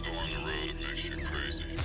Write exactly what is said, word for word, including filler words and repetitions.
go on the road, it makes you crazy.